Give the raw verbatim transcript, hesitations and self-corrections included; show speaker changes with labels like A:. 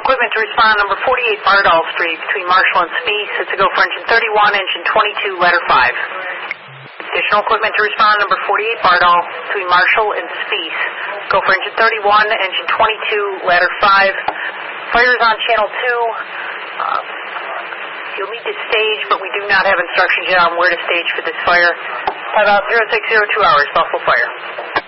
A: equipment to respond number forty-eight Bardall Street between Marshall and Spieth. It's a go for engine thirty-one, engine twenty-two, ladder five. Additional equipment to respond number forty-eight Bardall between Marshall and Spieth. Go for engine thirty-one, engine twenty-two, ladder five. Fire's on channel two. Uh, you'll need to stage, but we do not have instructions yet on where to stage for this fire. About zero six zero two hours, Buffalo Fire.